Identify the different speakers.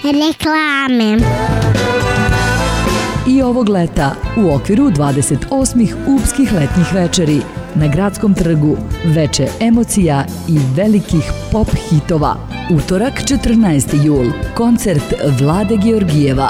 Speaker 1: Reklame.
Speaker 2: I ovog leta, u okviru 28. Upskih letnjih večeri, na Gradskom trgu, veče emocija i velikih pop hitova. Utorak, 14. jul, koncert Vlade Georgijeva,